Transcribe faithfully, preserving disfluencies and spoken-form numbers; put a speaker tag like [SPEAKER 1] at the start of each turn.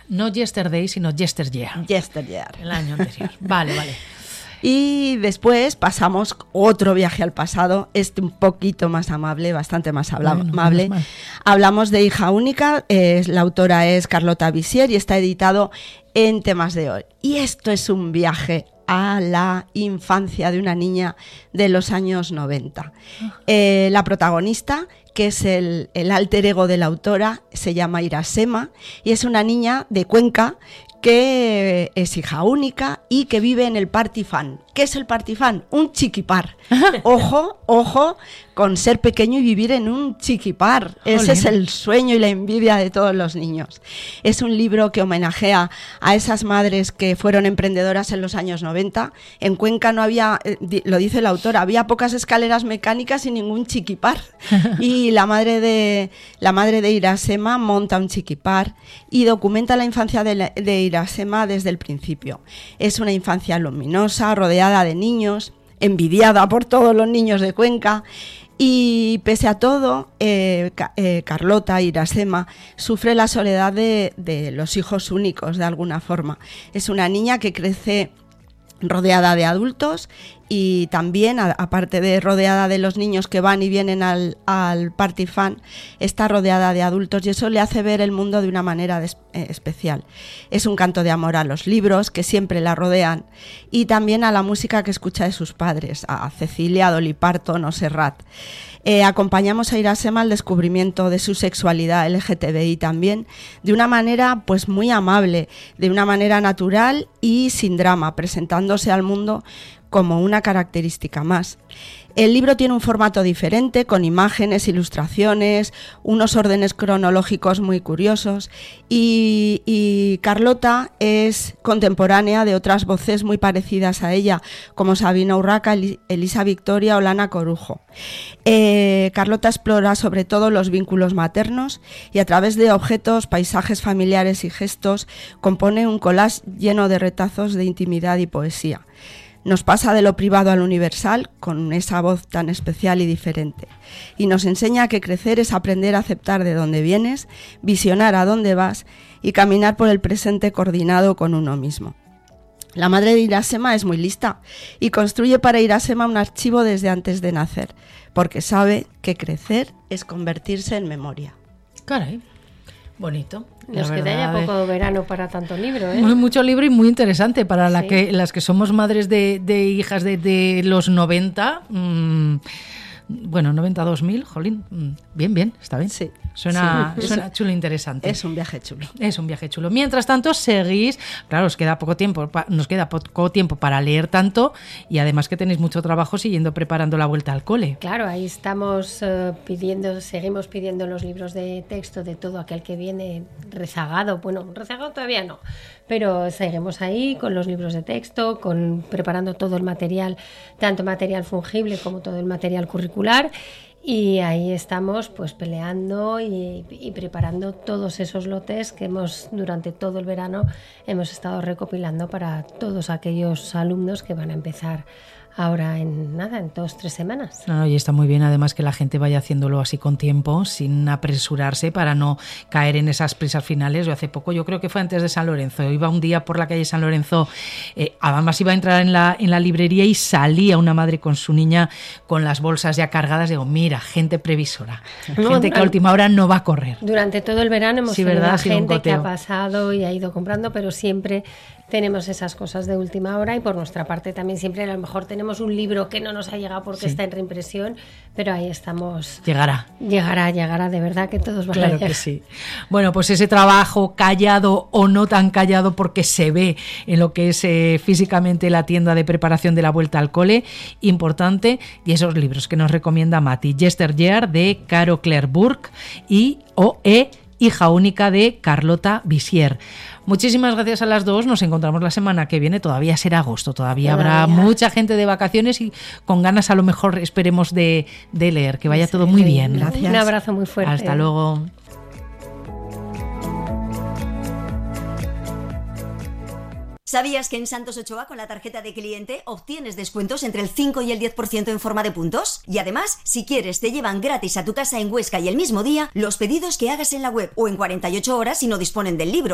[SPEAKER 1] No Yesterday, sino Yesteryear.
[SPEAKER 2] Yesteryear.
[SPEAKER 1] El año anterior. Vale, vale.
[SPEAKER 2] Y después pasamos otro viaje al pasado, este un poquito más amable, bastante más habla-
[SPEAKER 1] Bueno,
[SPEAKER 2] amable. Hablamos de Hija única, eh, la autora es Carlota Visier y está editado en Temas de Hoy. Y esto es un viaje a la infancia de una niña de los años noventa. Eh, la protagonista, que es el, el alter ego de la autora, se llama Irasema y es una niña de Cuenca que es hija única y que vive en el Partifán. ¿Qué es el Partifán? Un chiquipar. Ojo, ojo, con ser pequeño y vivir en un chiquipar. Ese
[SPEAKER 1] Jolín.
[SPEAKER 2] es el sueño y la envidia de todos los niños. Es un libro que homenajea a esas madres que fueron emprendedoras en los años noventa. En Cuenca no había, eh, di- lo dice la autora, había pocas escaleras mecánicas y ningún chiquipar. Y la madre de, la madre de Irasema monta un chiquipar y documenta la infancia de, la- de Irasema desde el principio. Es una infancia luminosa, rodeada de niños, envidiada por todos los niños de Cuenca. Y pese a todo, eh, Ca- eh, Carlota, Irasema, sufre la soledad de, de los hijos únicos, de alguna forma. Es una niña que crece rodeada de adultos y también, a- aparte de rodeada de los niños que van y vienen al, al Partifán, está rodeada de adultos y eso le hace ver el mundo de una manera des- eh, especial. Es un canto de amor a los libros que siempre la rodean y también a la música que escucha de sus padres, a Cecilia, Dolly Parton o Serrat. Eh, acompañamos a Irasema al descubrimiento de su sexualidad L G T B I también, de una manera pues muy amable, de una manera natural y sin drama, presentándose al mundo como una característica más. El libro tiene un formato diferente, con imágenes, ilustraciones, unos órdenes cronológicos muy curiosos y, y Carlota es contemporánea de otras voces muy parecidas a ella, como Sabina Urraca, Eli- Elisa Victoria o Lana Corujo. Eh, Carlota explora sobre todo los vínculos maternos y a través de objetos, paisajes familiares y gestos compone un collage lleno de retazos de intimidad y poesía. Nos pasa de lo privado a lo universal con esa voz tan especial y diferente. Y nos enseña que crecer es aprender a aceptar de dónde vienes, visionar a dónde vas y caminar por el presente coordinado con uno mismo. La madre de Irasema es muy lista y construye para Irasema un archivo desde antes de nacer, porque sabe que crecer es convertirse en memoria.
[SPEAKER 1] Caray, bonito.
[SPEAKER 3] Nos
[SPEAKER 1] La
[SPEAKER 3] queda ya
[SPEAKER 1] verdad,
[SPEAKER 3] poco verano para tanto libro, ¿eh?
[SPEAKER 1] Muy, mucho libro y muy interesante para la
[SPEAKER 3] Sí.
[SPEAKER 1] que, las que somos madres de, de hijas de, de los noventa. Mmm, bueno, noventa dos mil, jolín. mm, Bien, bien, está bien.
[SPEAKER 2] Sí.
[SPEAKER 1] Suena,
[SPEAKER 2] Sí.
[SPEAKER 1] suena chulo, interesante.
[SPEAKER 2] Es un viaje chulo.
[SPEAKER 1] Es un viaje chulo. Mientras tanto, seguís, claro, os queda poco tiempo, pa- nos queda poco tiempo para leer tanto y además que tenéis mucho trabajo siguiendo preparando la vuelta al cole.
[SPEAKER 3] Claro, ahí estamos eh, pidiendo, seguimos pidiendo los libros de texto de todo aquel que viene rezagado. Bueno, rezagado todavía no, pero seguimos ahí con los libros de texto, con preparando todo el material, tanto material fungible como todo el material curricular. Y ahí estamos pues peleando y, y preparando todos esos lotes que hemos durante todo el verano hemos estado recopilando para todos aquellos alumnos que van a empezar ahora en nada, en dos, tres semanas.
[SPEAKER 1] No, no, y está muy bien además que la gente vaya haciéndolo así con tiempo, sin apresurarse para no caer en esas prisas finales. Yo hace poco, yo creo que fue antes de San Lorenzo, iba un día por la calle San Lorenzo, eh, además iba a entrar en la, en la librería y salía una madre con su niña con las bolsas ya cargadas. Digo, mira, gente previsora,
[SPEAKER 3] No,
[SPEAKER 1] gente que a última hora no va a correr.
[SPEAKER 3] Durante todo el verano hemos
[SPEAKER 1] Sí,
[SPEAKER 3] tenido
[SPEAKER 1] ¿verdad?
[SPEAKER 3] a
[SPEAKER 1] Ha sido un
[SPEAKER 3] gente que ha
[SPEAKER 1] goteo.
[SPEAKER 3] pasado y ha ido comprando, pero siempre tenemos esas cosas de última hora y por nuestra parte también siempre a lo mejor tenemos un libro que no nos ha llegado porque
[SPEAKER 1] Sí.
[SPEAKER 3] está en reimpresión, pero ahí estamos.
[SPEAKER 1] Llegará.
[SPEAKER 3] Llegará, llegará, de verdad que todos van a
[SPEAKER 1] Claro
[SPEAKER 3] llegar.
[SPEAKER 1] que sí. Bueno, pues ese trabajo callado o no tan callado, porque se ve en lo que es eh, físicamente la tienda de preparación de la vuelta al cole, importante, y esos libros que nos recomienda Mati, Yesteryear de Caro Claire Burke y O E Hija única de Carlota Visier. Muchísimas gracias a las dos. Nos encontramos la semana que viene. Todavía será agosto. Todavía,
[SPEAKER 3] Todavía.
[SPEAKER 1] habrá mucha gente de vacaciones y con ganas a lo mejor esperemos de, de leer. Que vaya
[SPEAKER 3] Sí,
[SPEAKER 1] todo muy
[SPEAKER 3] sí.
[SPEAKER 1] bien.
[SPEAKER 2] Gracias.
[SPEAKER 3] Un abrazo muy fuerte.
[SPEAKER 1] Hasta luego.
[SPEAKER 4] ¿Sabías que en Santos Ochoa con la tarjeta de cliente obtienes descuentos entre el cinco y el diez por ciento en forma de puntos? Y además, si quieres, te llevan gratis a tu casa en Huesca y el mismo día los pedidos que hagas en la web o en cuarenta y ocho horas si no disponen del libro.